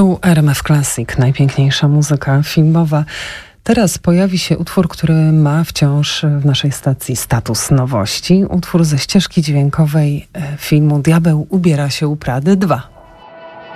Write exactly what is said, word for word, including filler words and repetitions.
Tu R M F Classic, najpiękniejsza muzyka filmowa. Teraz pojawi się utwór, który ma wciąż w naszej stacji status nowości. Utwór ze ścieżki dźwiękowej filmu Diabeł ubiera się u Prady dwa.